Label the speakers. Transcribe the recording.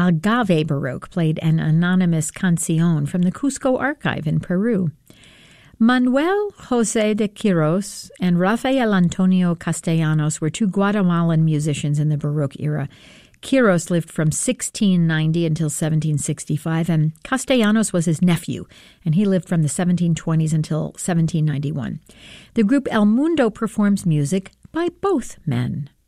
Speaker 1: Agave Baroque played an anonymous canción from the Cusco Archive in Peru. Manuel José de Quiros and Rafael Antonio Castellanos were two Guatemalan musicians in the Baroque era. Quiros lived from 1690 until 1765, and Castellanos was his nephew, and he lived from the 1720s until 1791. The group El Mundo performs music by both men.